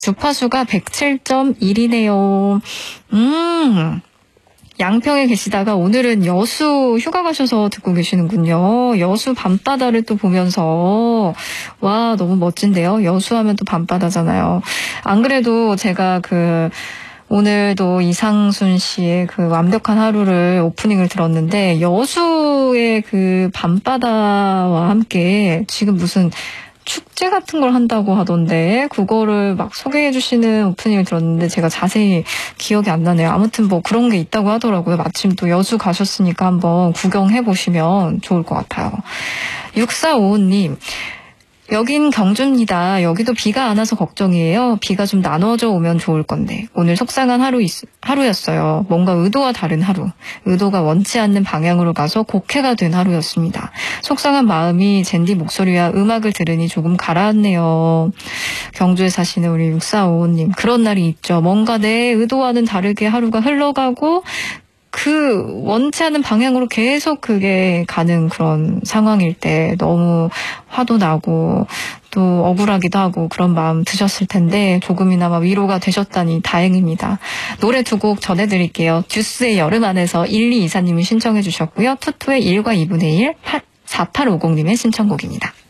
주파수가 107.1이네요. 양평에 계시다가 오늘은 여수 휴가 가셔서 듣고 계시는군요. 여수 밤바다를 또 보면서 와 너무 멋진데요. 여수 하면 또 밤바다잖아요. 안 그래도 제가 오늘도 이상순 씨의 완벽한 하루를 오프닝을 들었는데 여수의 밤바다와 함께 지금 무슨 축제 같은 걸 한다고 하던데 그거를 막 소개해 주시는 오프닝을 들었는데 제가 자세히 기억이 안 나네요. 아무튼 뭐 그런 게 있다고 하더라고요. 마침 또 여수 가셨으니까 한번 구경해 보시면 좋을 것 같아요. 6455님. 여긴 경주입니다. 여기도 비가 안 와서 걱정이에요. 비가 좀 나눠져 오면 좋을 건데 오늘 속상한 하루였어요. 뭔가 의도와 다른 하루. 의도가 원치 않는 방향으로 가서 곡해가 된 하루였습니다. 속상한 마음이 젠디 목소리와 음악을 들으니 조금 가라앉네요. 경주에 사시는 우리 6455님. 그런 날이 있죠. 뭔가 내 의도와는 다르게 하루가 흘러가고 원치 않는 방향으로 계속 그게 가는 그런 상황일 때 너무 화도 나고 또 억울하기도 하고 그런 마음 드셨을 텐데 조금이나마 위로가 되셨다니 다행입니다. 노래 두 곡 전해드릴게요. 듀스의 여름 안에서 1224님이 신청해 주셨고요. 투투의 1과 2분의 1, 4850님의 신청곡입니다.